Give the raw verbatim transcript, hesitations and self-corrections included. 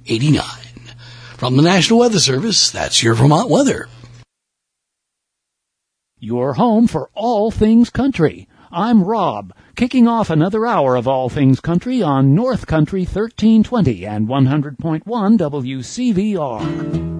eighty-nine. From the National Weather Service, that's your Vermont weather. Your home for all things country. I'm Rob, kicking off another hour of All Things Country on North Country thirteen twenty and one hundred point one W C V R.